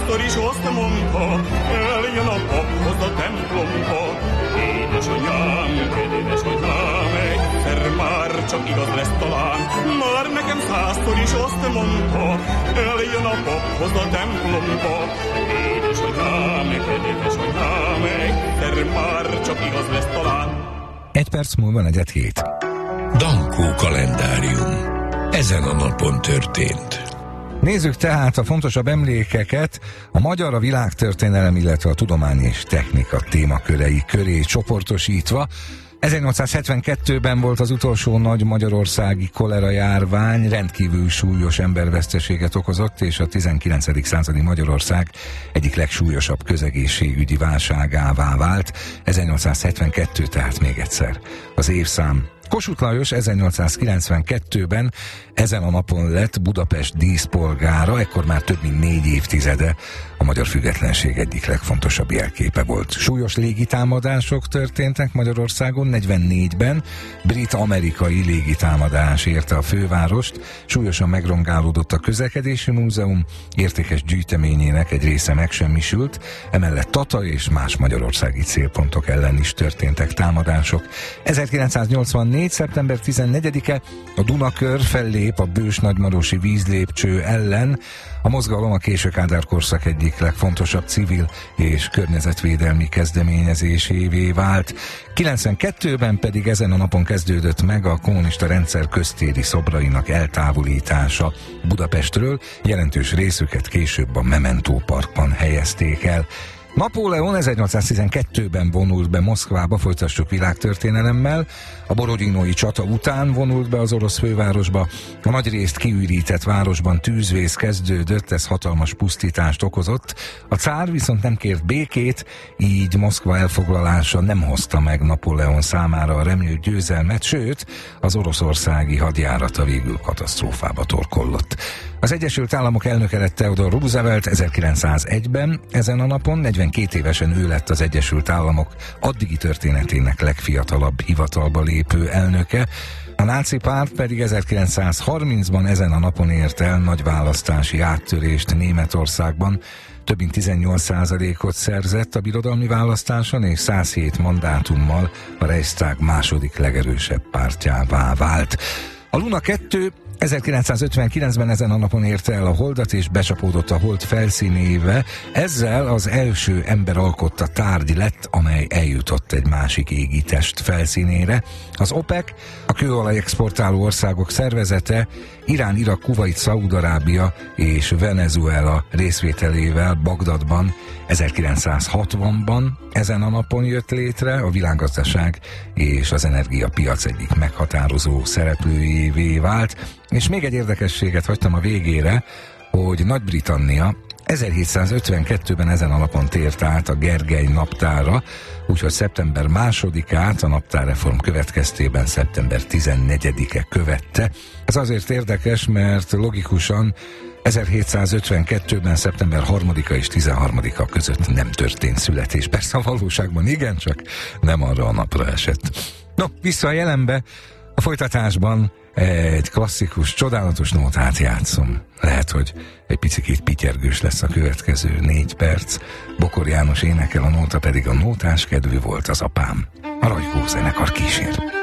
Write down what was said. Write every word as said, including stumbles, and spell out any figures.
százszor is azt mondta, eljön a paphoz a templomba. Édesanyám, édesanyám, egyszer már csak igaz lesz talán. Már nekem százszor is azt mondta, eljön a paphoz a templomba. Édesanyám, édesanyám, egyszer már csak igaz lesz talán. Egy perc múlva negyed hét. Dankó kalendárium. Ezen a napon történt. Nézzük tehát a fontosabb emlékeket a magyar, a világtörténelem, illetve a tudomány és technika témakörei köré csoportosítva. ezernyolcszázhetvenkettőben volt az utolsó nagy magyarországi kolera járvány, rendkívül súlyos emberveszteséget okozott, és a tizenkilencedik századi Magyarország egyik legsúlyosabb közegészségügyi válságává vált. ezernyolcszázhetvenkettő tehát még egyszer az évszám. Kossuth Lajos ezernyolcszázkilencvenkettőben ezen a napon lett Budapest díszpolgára, ekkor már több mint négy évtizede a magyar függetlenség egyik legfontosabb jelképe volt. Súlyos légitámadások történtek Magyarországon, negyvennégyben brit-amerikai légitámadás érte a fővárost, súlyosan megrongálódott a közlekedési múzeum, értékes gyűjteményének egy része megsemmisült, emellett Tata és más magyarországi célpontok ellen is történtek támadások. ezerkilencszáznyolcvannégy szeptember tizennegyedike a Dunakör fellép a Bős-Nagymarosi vízlépcső ellen. A mozgalom a késő Kádár korszak egyik legfontosabb civil és környezetvédelmi kezdeményezésévé vált. kilencvenkettőben pedig ezen a napon kezdődött meg a kommunista rendszer köztéri szobrainak eltávolítása Budapestről, jelentős részüket később a Memento Parkban helyezték el. Napóleon ezernyolcszáztizenkettőben vonult be Moszkvába, folytassuk világtörténelemmel. A borodinói csata után vonult be az orosz fővárosba. A nagyrészt kiürített városban tűzvész kezdődött, ez hatalmas pusztítást okozott. A cár viszont nem kért békét, így Moszkva elfoglalása nem hozta meg Napóleon számára a remélt győzelmet, sőt, az oroszországi hadjárata végül katasztrófába torkollott. Az Egyesült Államok elnöke lett Theodore Roosevelt ezerkilencszázegyben, ezen a napon negyvenkét évesen ő lett az Egyesült Államok addigi történetének legfiatalabb hivatalba lépő elnöke. A náci párt pedig ezerkilencszázharmincban ezen a napon ért el nagy választási áttörést Németországban. Több mint tizennyolc százalékot szerzett a birodalmi választáson, és százhét mandátummal a Reichstag második legerősebb pártjává vált. A Luna kettő ezerkilencszázötvenkilencben ezen a napon érte el a Holdat, és becsapódott a Hold felszínébe. Ezzel az első ember alkotta tárgy lett, amely eljutott egy másik égitest felszínére. Az OPEC, a kőolaj exportáló országok szervezete, Irán, Irak, Kuvait, Szaúd-Arábia és Venezuela részvételével Bagdadban ezerkilencszázhatvanban ezen a napon jött létre, a világgazdaság és az energiapiac egyik meghatározó szereplőjévé vált. És még egy érdekességet hagytam a végére, hogy Nagy-Britannia ezerhétszázötvenkettőben ezen a napon tért át a Gergely naptárra, úgyhogy szeptember másodikát a naptárreform következtében szeptember tizennegyedike követte. Ez azért érdekes, mert logikusan ezerhétszázötvenkettőben szeptember harmadika és tizenharmadika között nem történt születés. Persze a valóságban igen, csak nem arra a napra esett. No, vissza a jelenbe, a folytatásban egy klasszikus, csodálatos nótát játszom. Lehet, hogy egy picikét pityergős lesz a következő négy perc. Bokor János énekel, a nóta pedig a nótás kedvű volt az apám. A Rajkó zenekar kísér.